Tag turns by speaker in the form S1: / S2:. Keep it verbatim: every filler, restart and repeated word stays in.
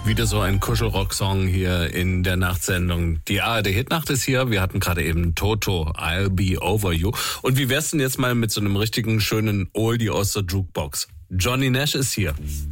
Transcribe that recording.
S1: Wieder so ein Kuschelrock-Song hier in der Nachtsendung. Die A R D-Hitnacht ist hier. Wir hatten gerade eben Toto, I'll Be Over You. Und wie wär's denn jetzt mal mit so einem richtigen schönen Oldie aus der Jukebox? Johnny Nash ist hier.